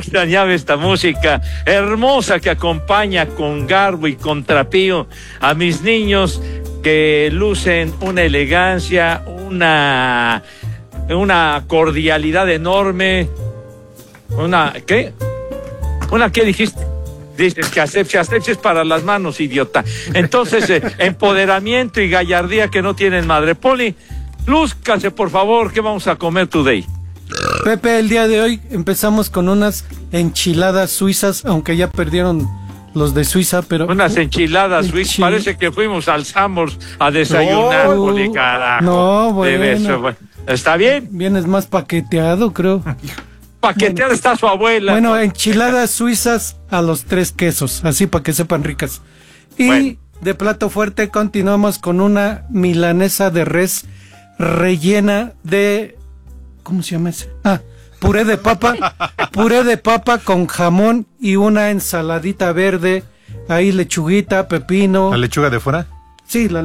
extrañaba esta música hermosa que acompaña con garbo y con trapío a mis niños que lucen una elegancia, una cordialidad enorme, ¿qué dijiste? Dices que asepsia es para las manos, idiota. Entonces, empoderamiento y gallardía que no tienen madre. Poli, lúzcase, por favor, ¿qué vamos a comer today? Pepe, el día de hoy empezamos con unas enchiladas suizas, aunque ya perdieron los de Suiza, pero... Unas enchiladas suizas, parece que fuimos al Sambors a desayunar, Poli, carajo. No, bueno. ¿Está bien? Vienes más paqueteado, creo. Paqueteada está su abuela. Bueno, enchiladas suizas a los 3 quesos, así para que sepan ricas. Y bueno, de plato fuerte continuamos con una milanesa de res rellena de... ¿Cómo se llama ese? Puré de papa con jamón y una ensaladita verde, ahí lechuguita, pepino. ¿La lechuga de fuera? Sí, la